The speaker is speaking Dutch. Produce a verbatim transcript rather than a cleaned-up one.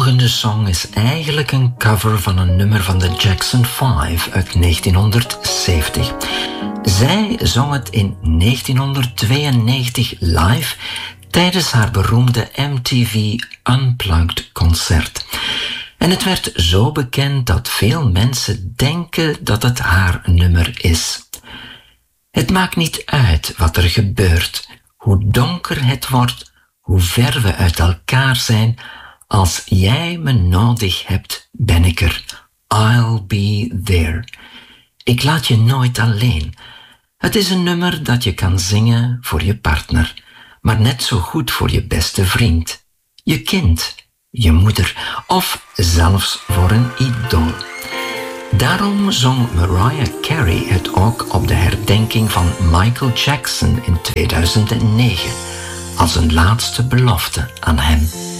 volgende song is eigenlijk een cover van een nummer van de Jackson vijf uit negentienhonderdzeventig. Zij zong het in negentienhonderdtweeënnegentig live tijdens haar beroemde M T V Unplugged concert. En het werd zo bekend dat veel mensen denken dat het haar nummer is. Het maakt niet uit wat er gebeurt, hoe donker het wordt, hoe ver we uit elkaar zijn. Als jij me nodig hebt, ben ik er. I'll be there. Ik laat je nooit alleen. Het is een nummer dat je kan zingen voor je partner, maar net zo goed voor je beste vriend, je kind, je moeder of zelfs voor een idool. Daarom zong Mariah Carey het ook op de herdenking van Michael Jackson in tweeduizend negen als een laatste belofte aan hem.